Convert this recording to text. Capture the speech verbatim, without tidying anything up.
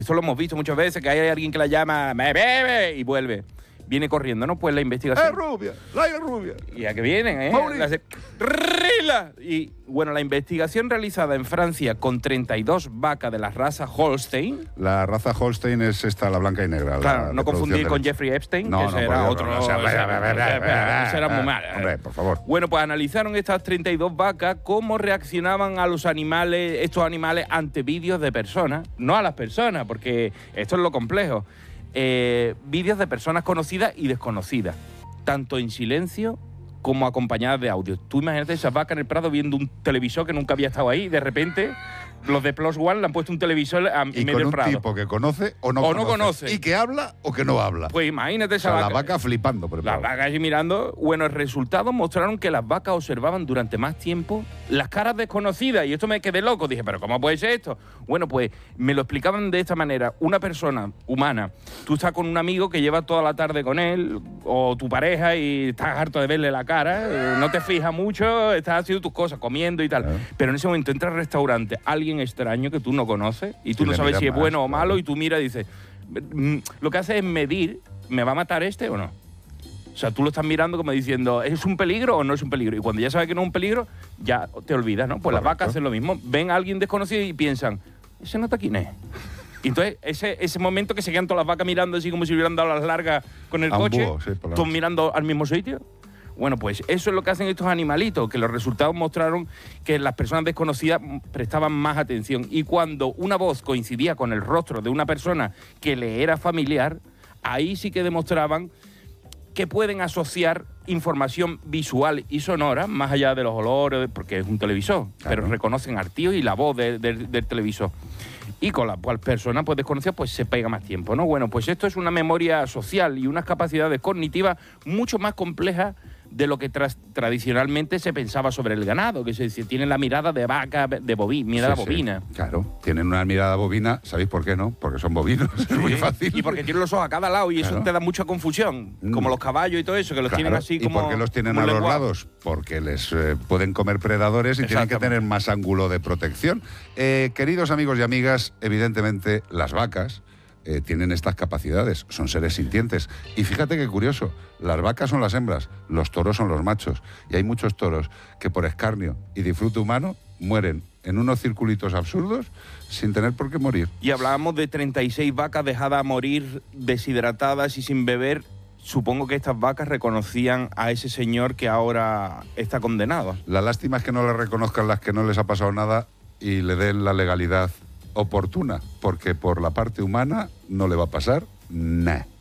Esto lo hemos visto muchas veces, que hay alguien que la llama, me bebe, y vuelve. Viene corriendo, ¿no? Pues la investigación. ¡Eh, rubia! ¡La rubia! Y a que vienen, ¿eh? Mauri. Las de- ¡Rila! Y bueno, la investigación realizada en Francia con treinta y dos vacas de la raza Holstein. La raza Holstein es esta, la blanca y negra. Claro, la no de confundir producción con de leche. Jeffrey Epstein, No, que no, ese por era Dios, otro. no, o sea, ese ese era muy mal. Hombre, por favor. Bueno, pues analizaron estas treinta y dos vacas, cómo reaccionaban a los animales, estos animales, ante vídeos de personas. No a las personas, porque esto es lo complejo. Eh, vídeos de personas conocidas y desconocidas, tanto en silencio como acompañadas de audio. Tú imagínate esas vacas en el Prado viendo un televisor que nunca había estado ahí, y de repente los de Plus One le han puesto un televisor a, en Y medio con del un Prado. tipo que conoce o no O conoce. no conoce. Y que habla o que no habla. Pues imagínate o esa sea, vaca. la vaca flipando. Por Las ejemplo. vacas allí mirando. Bueno, el resultado mostraron que las vacas observaban durante más tiempo las caras desconocidas. Y esto me quedé loco. Dije, ¿pero cómo puede ser esto? Bueno, pues me lo explicaban de esta manera. Una persona humana, tú estás con un amigo que lleva toda la tarde con él, o tu pareja, y estás harto de verle la cara, eh, no te fijas mucho, estás haciendo tus cosas, comiendo y tal. Claro. Pero en ese momento entra al restaurante alguien extraño que tú no conoces y tú Y no le sabes miras si es más, bueno o malo, claro. y tú miras y dices, "Mm, lo que hace es medir, ¿me va a matar este o no? O sea, tú lo estás mirando como diciendo, ¿es un peligro o no es un peligro? Y cuando ya sabes que no es un peligro, ya te olvidas, ¿no? Pues las Correcto. vacas hacen lo mismo. Ven a alguien desconocido y piensan, ese no está quién es. Y entonces, ese, ese momento que se quedan todas las vacas mirando así como si hubieran dado las largas con el A un coche, búho, sí, por la todos noche. mirando al mismo sitio. Bueno, pues eso es lo que hacen estos animalitos, que los resultados mostraron que las personas desconocidas prestaban más atención. Y cuando una voz coincidía con el rostro de una persona que le era familiar, ahí sí que demostraban que pueden asociar información visual y sonora, más allá de los olores, porque es un televisor, Claro. pero reconocen al tío y la voz de- de- del televisor. Y con la cual persona pues desconocida pues se pega más tiempo, ¿no? Bueno, pues esto es una memoria social y unas capacidades cognitivas mucho más complejas de lo que tras- tradicionalmente se pensaba sobre el ganado, que se decía, tiene la mirada de vaca, de bovina, mirada Sí, sí, bovina. claro, tienen una mirada bovina, ¿sabéis por qué no? Porque son bovinos, es muy fácil. Y porque tienen los ojos a cada lado y eso Claro. te da mucha confusión, Mm. como los caballos y todo eso, que los Claro, tienen así como... ¿Y por qué los tienen como a los lenguados. lados? Porque les eh, pueden comer predadores y tienen que Exactamente. tener más ángulo de protección. Eh, queridos amigos y amigas, evidentemente las vacas eh, tienen estas capacidades, son seres sintientes. Y fíjate qué curioso, las vacas son las hembras, los toros son los machos. Y hay muchos toros que por escarnio y disfrute humano mueren en unos circulitos absurdos sin tener por qué morir. Y hablábamos de treinta y seis vacas dejadas a morir deshidratadas y sin beber. Supongo que estas vacas reconocían a ese señor que ahora está condenado. La lástima es que no le reconozcan las que no les ha pasado nada y le den la legalidad oportuna, porque por la parte humana no le va a pasar nada.